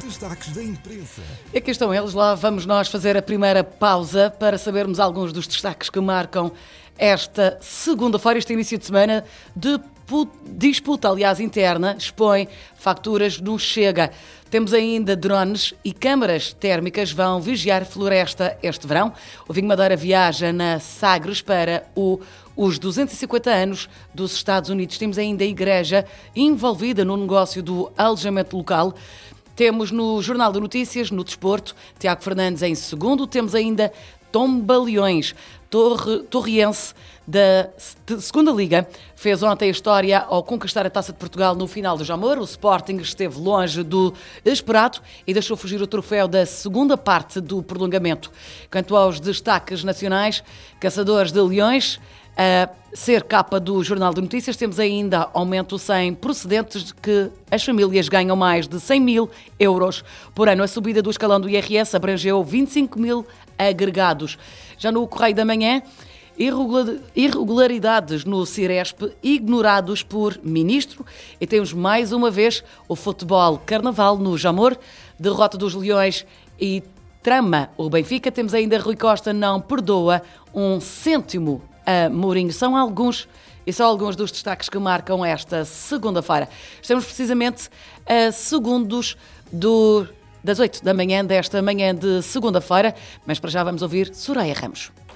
Destaques da imprensa. E aqui estão eles, lá vamos nós fazer a primeira pausa para sabermos alguns dos destaques que marcam esta segunda-feira, este início de semana de disputa, aliás, interna, expõe facturas no Chega. Temos ainda drones e câmaras térmicas vão vigiar floresta este verão. O Vinho Madeira viaja na Sagres para os 250 anos dos Estados Unidos. Temos ainda a Igreja envolvida no negócio do alojamento local. Temos no Jornal de Notícias, no Desporto, Tiago Fernandes em segundo. Temos ainda Tombaleões. Torriense da Segunda Liga fez ontem a história ao conquistar a Taça de Portugal no final do Jamor. O Sporting esteve longe do esperado e deixou fugir o troféu da segunda parte do prolongamento. Quanto aos destaques nacionais, Caçadores de Leões, a ser capa do Jornal de Notícias, temos ainda aumento sem precedentes de que as famílias ganham mais de 100 mil euros por ano. A subida do escalão do IRS abrangeu 25 mil agregados. Já no Correio da Manhã, irregularidades no Ciresp ignorados por ministro. E temos mais uma vez o futebol carnaval no Jamor, derrota dos Leões e trama o Benfica. Temos ainda Rui Costa não perdoa um cêntimo a Mourinho. São alguns dos destaques que marcam esta segunda-feira. Estamos precisamente a segundos das 8 da manhã desta manhã de segunda-feira, mas para já vamos ouvir Soraya Ramos.